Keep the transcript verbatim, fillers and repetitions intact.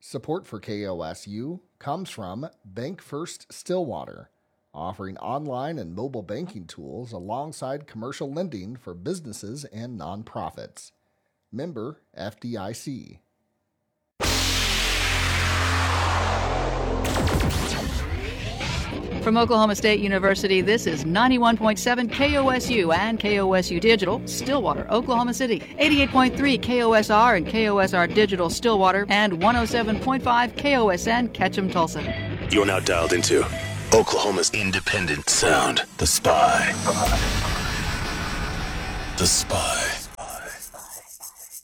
Support for K O S U comes from Bank First Stillwater, offering online and mobile banking tools alongside commercial lending for businesses and nonprofits. Member F D I C. From Oklahoma State University, this is ninety-one point seven K O S U and K O S U Digital, Stillwater, Oklahoma City. eighty-eight point three K O S R and K O S R Digital, Stillwater, and one oh seven point five K O S N, Ketchum, Tulsa. You're now dialed into Oklahoma's independent sound, The Spy. The Spy.